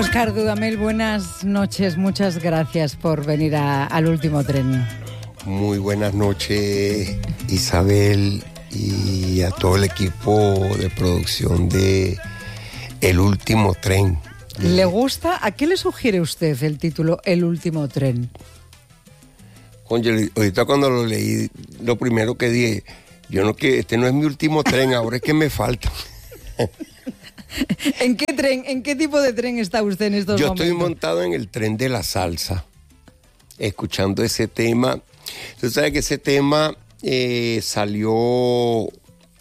Óscar Dudamel, buenas noches, muchas gracias por venir al último tren. Muy buenas noches, Isabel, y a todo el equipo de producción de El Último Tren. ¿Le gusta? ¿A qué le sugiere usted el título El Último Tren? Oye, ahorita cuando lo leí, lo primero que dije, este no es mi último tren, ahora es que me falta. ¿En qué tren, en qué tipo de tren está usted en estos momentos? Yo estoy montado en el tren de la salsa, escuchando ese tema. Tú sabes que ese tema salió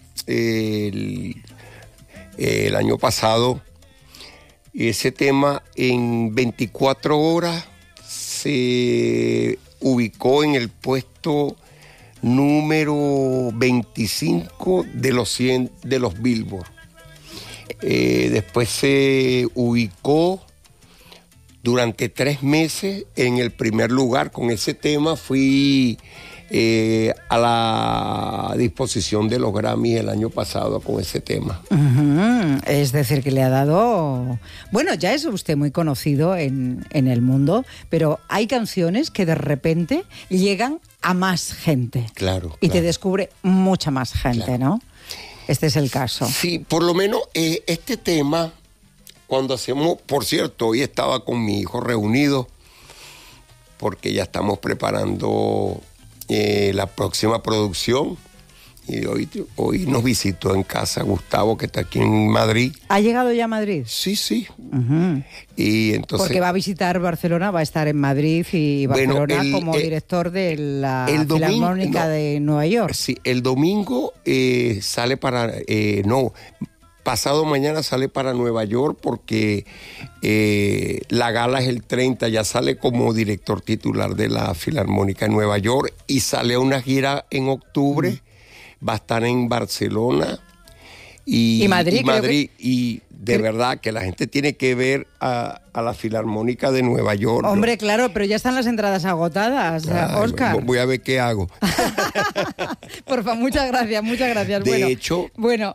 el año pasado. Y ese tema en 24 horas se ubicó en el puesto número 25 de los 100 de los Billboard. Después se ubicó durante 3 meses en el primer lugar. Con ese tema fui a la disposición de los Grammy el año pasado con ese tema. Es decir, que le ha dado... Bueno, ya es usted muy conocido en el mundo, pero hay canciones que de repente llegan a más gente. Claro. Y te descubre mucha más gente, claro. ¿No? Este es el caso. Sí, por lo menos este tema, cuando hacemos... Por cierto, hoy estaba con mi hijo reunido porque ya estamos preparando la próxima producción. Y hoy nos visitó en casa Gustavo, que está aquí en Madrid. ¿Ha llegado ya a Madrid? Sí, sí. Uh-huh. Y entonces, porque va a visitar Barcelona, va a estar en Madrid y Barcelona como director de la Filarmónica de Nueva York. Sí, el domingo sale para... pasado mañana sale para Nueva York porque la gala es el 30, ya sale como director titular de la Filarmónica de Nueva York y sale a una gira en octubre. Va a estar en Barcelona y Madrid. Y de verdad que la gente tiene que ver a la Filarmónica de Nueva York. Hombre, claro, pero ya están las entradas agotadas, Óscar. Voy a ver qué hago. Por favor, muchas gracias. Bueno,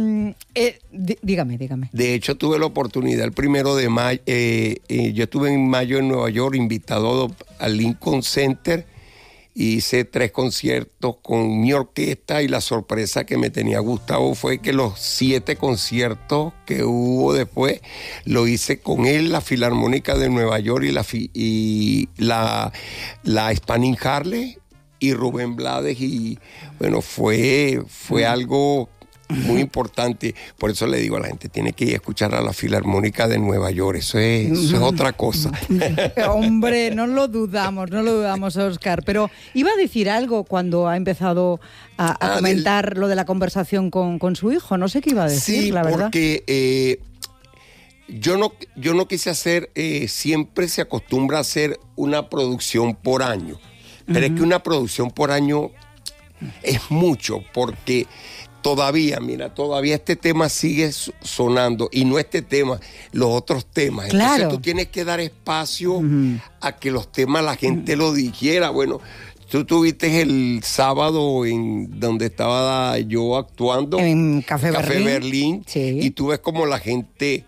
dígame. De hecho, tuve la oportunidad el 1 de mayo, yo estuve en mayo en Nueva York, invitado al Lincoln Center. Hice 3 conciertos con mi orquesta y la sorpresa que me tenía Gustavo fue que los 7 conciertos que hubo después lo hice con él, la Filarmónica de Nueva York y la Spanning Harley y Rubén Blades, y bueno, fue algo muy importante. Por eso le digo a la gente, tiene que ir a escuchar a la Filarmónica de Nueva York. Eso es otra cosa. Hombre, no lo dudamos, Óscar. Pero iba a decir algo cuando ha empezado a comentar lo de la conversación con su hijo. No sé qué iba a decir, sí, la verdad. Porque yo no quise hacer, siempre se acostumbra a hacer una producción por año. Pero es que una producción por año es mucho, porque todavía este tema sigue sonando, y no este tema, los otros temas. Claro. Entonces tú tienes que dar espacio a que los temas la gente lo digiera. Bueno, tú tuviste el sábado en donde estaba yo actuando en Café Berlín, sí. Y tú ves como la gente,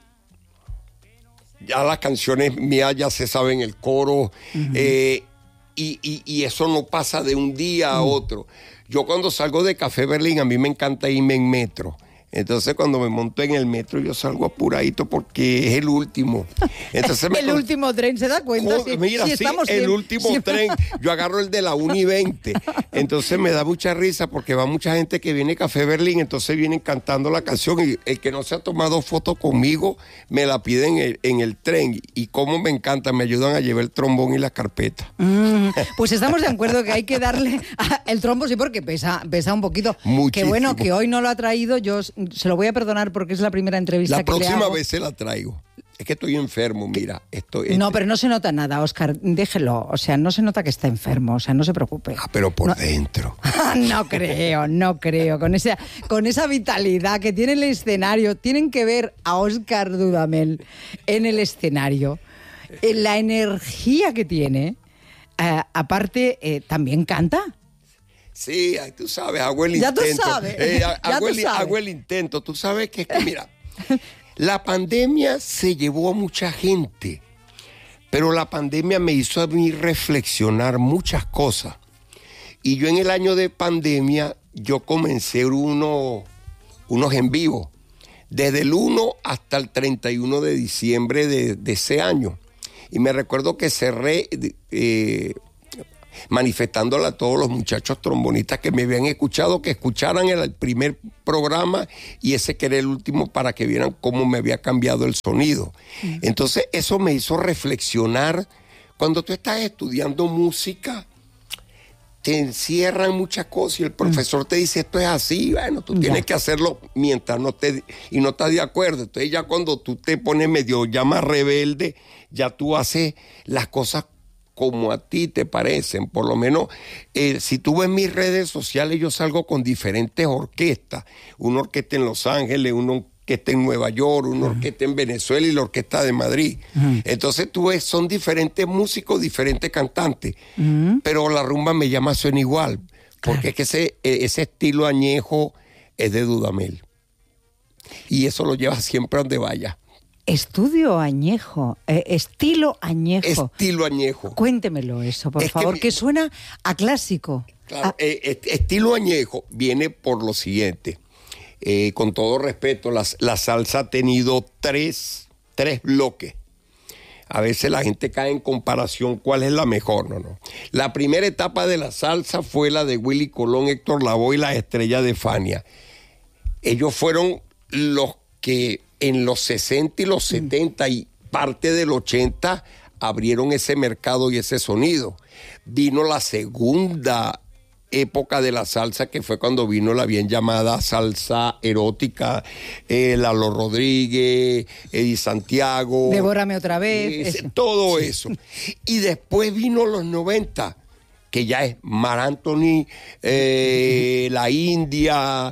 ya las canciones mías ya se saben el coro, y eso no pasa de un día a otro. Yo cuando salgo de Café Berlín, a mí me encanta irme en metro. Entonces cuando me monto en el metro yo salgo apuradito porque es el último. Entonces el último tren, ¿se da cuenta? El último tren. Yo agarro el de la 1:20. Entonces me da mucha risa porque va mucha gente que viene a Café Berlín, entonces vienen cantando la canción, y el que no se ha tomado foto conmigo me la piden en el tren. Y cómo me encanta, me ayudan a llevar el trombón y la carpeta. Pues estamos de acuerdo que hay que darle el trombo, sí, porque pesa un poquito. Muchísimo. Que bueno, que hoy no lo ha traído, yo se lo voy a perdonar porque es la primera entrevista que le hago. La próxima vez se la traigo. Es que estoy enfermo, mira. No, pero no se nota nada, Óscar, déjelo. O sea, no se nota que está enfermo, o sea, no se preocupe. Pero por dentro. No creo. Con esa vitalidad que tiene el escenario, tienen que ver a Óscar Dudamel en el escenario. La energía que tiene, aparte, también canta. Sí, tú sabes, hago el intento. Ya tú sabes. Hago el intento. Tú sabes que es que, mira, La pandemia se llevó a mucha gente, pero la pandemia me hizo a mí reflexionar muchas cosas. Y yo en el año de pandemia, yo comencé unos en vivo, desde el 1 hasta el 31 de diciembre de ese año. Y me recuerdo que cerré manifestándole a todos los muchachos trombonistas que me habían escuchado, que escucharan el primer programa y ese que era el último para que vieran cómo me había cambiado el sonido. Entonces eso me hizo reflexionar. Cuando tú estás estudiando música, te encierran muchas cosas y el profesor te dice esto es así, bueno, tú tienes que hacerlo mientras no estás de acuerdo. Entonces ya cuando tú te pones medio ya más rebelde, ya tú haces las cosas como a ti te parecen. Por lo menos, si tú ves mis redes sociales, yo salgo con diferentes orquestas. Una orquesta en Los Ángeles, una orquesta en Nueva York, una orquesta en Venezuela y la orquesta de Madrid. Entonces tú ves, son diferentes músicos, diferentes cantantes. Pero la rumba me llama suena igual, porque es que ese estilo añejo es de Dudamel. Y eso lo lleva siempre a donde vaya. Estudio añejo, estilo añejo. Estilo añejo. Cuéntemelo eso, por favor, que suena a clásico. Claro, estilo añejo viene por lo siguiente. Con todo respeto, la salsa ha tenido tres bloques. A veces la gente cae en comparación cuál es la mejor, no. La primera etapa de la salsa fue la de Willy Colón, Héctor Lavoe y las estrellas de Fania. Ellos fueron los que en los 60 y los 70 y parte del 80 abrieron ese mercado y ese sonido. Vino la segunda época de la salsa, que fue cuando vino la bien llamada salsa erótica, Lalo Rodríguez, Eddie Santiago. Devórame otra vez. Todo eso. Y después vino los 90, que ya es Mar Anthony, La India,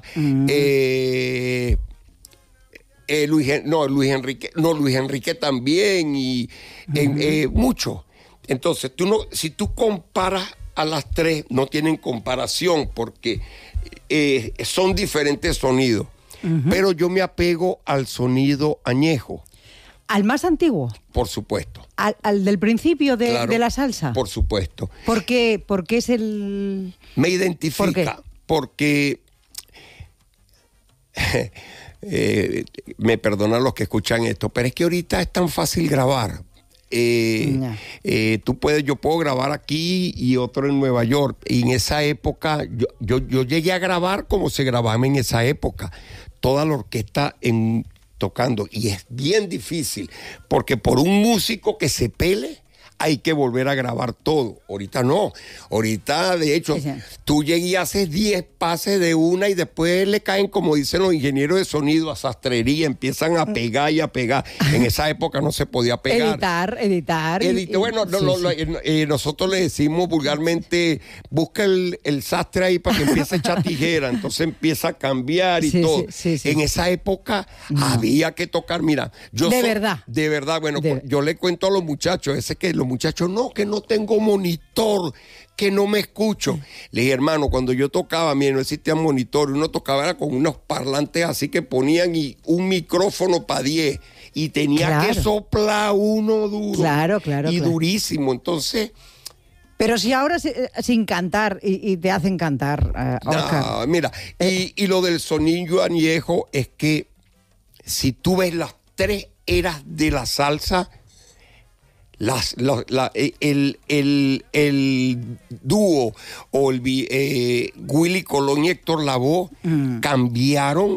Luis Enrique también y mucho. Entonces, si tú comparas a las tres, no tienen comparación porque son diferentes sonidos. Pero yo me apego al sonido añejo. ¿Al más antiguo? Por supuesto. ¿Al del principio de la salsa? Por supuesto. ¿Por qué? Porque es el... Me identifica. Porque... me perdonan los que escuchan esto, pero es que ahorita es tan fácil grabar. Yo puedo grabar aquí y otro en Nueva York. Y en esa época, yo llegué a grabar como se grababa en esa época. Toda la orquesta tocando. Y es bien difícil, porque por un músico que se pele, hay que volver a grabar todo. Ahorita no. Ahorita, de hecho, tú llegas y haces 10 pases de una y después le caen, como dicen los ingenieros de sonido, a sastrería, empiezan a pegar y a pegar. En esa época no se podía pegar. Editar. Bueno, nosotros le decimos vulgarmente, busca el sastre ahí para que empiece a echar tijera. Entonces empieza a cambiar y todo. En esa época había que tocar. Mira, De verdad, bueno, yo le cuento a los muchachos, los muchachos, que no tengo monitor, que no me escucho. Le dije, hermano, cuando yo tocaba, no existía monitor, uno tocaba era con unos parlantes así que ponían un micrófono para 10 y tenía que soplar uno duro. Claro. Durísimo, entonces... Pero si ahora sin cantar y te hacen cantar, Oscar. No, mira, y lo del sonido añejo es que si tú ves las tres eras de la salsa... el dúo o Willy Colón y Héctor Lavoe cambiaron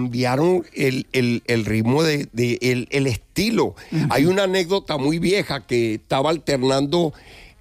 el ritmo el estilo. Hay una anécdota muy vieja que estaba alternando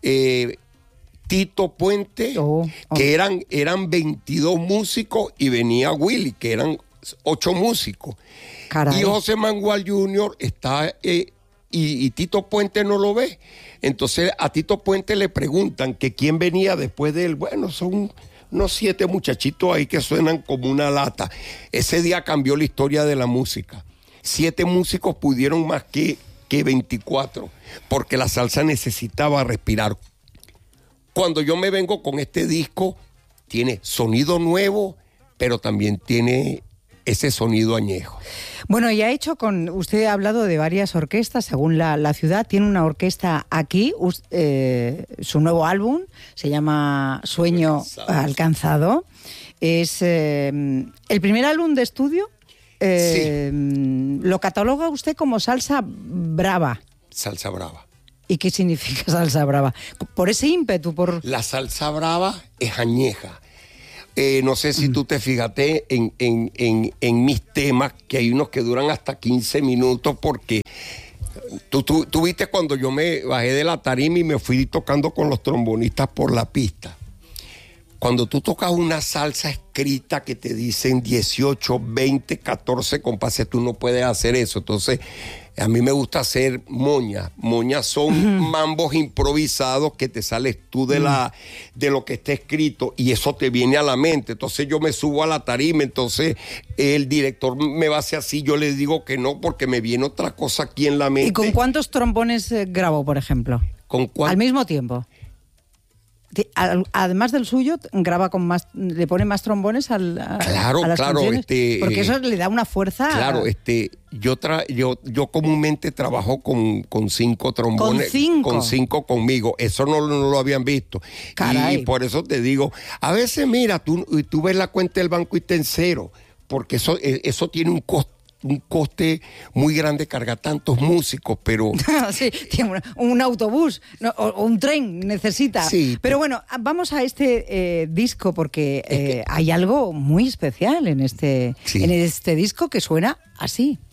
Tito Puente, que eran 22 músicos y venía Willy, que eran 8 músicos. Caray. Y José Mangual Jr. está... Y Tito Puente no lo ve. Entonces a Tito Puente le preguntan que quién venía después de él. Bueno, son unos 7 muchachitos ahí que suenan como una lata. Ese día cambió la historia de la música. 7 músicos pudieron más que 24, porque la salsa necesitaba respirar. Cuando yo me vengo con este disco, tiene sonido nuevo, pero también tiene ese sonido añejo. Bueno, y usted ha hablado de varias orquestas según la ciudad. Tiene una orquesta aquí, su nuevo álbum se llama Sueño Alcanzado. Es el primer álbum de estudio. Sí. Lo cataloga usted como salsa brava. Salsa brava. ¿Y qué significa salsa brava? Por ese ímpetu, La salsa brava es añeja. No sé si tú te fijaste en mis temas, que hay unos que duran hasta 15 minutos, porque tú viste cuando yo me bajé de la tarima y me fui tocando con los trombonistas por la pista. Cuando tú tocas una salsa escrita que te dicen 18, 20, 14 compases, tú no puedes hacer eso. Entonces, a mí me gusta hacer moñas. Moñas son mambos improvisados que te sales tú de lo que está escrito y eso te viene a la mente. Entonces yo me subo a la tarima, entonces el director me va a hacer así, yo le digo que no porque me viene otra cosa aquí en la mente. ¿Y con cuántos trombones grabó, por ejemplo? ¿Al mismo tiempo? Además del suyo, graba con más, le pone más trombones a las canciones, porque eso le da una fuerza. Claro, yo comúnmente trabajo con 5 trombones. ¿Con 5 conmigo. Eso no lo habían visto. Caray. Y por eso te digo, a veces mira, tú ves la cuenta del banco y está en cero, porque eso tiene un coste muy grande cargar tantos músicos, pero... Sí, tiene un autobús o un tren necesita. Sí, pero bueno, vamos a este disco porque hay algo muy especial en este disco que suena así.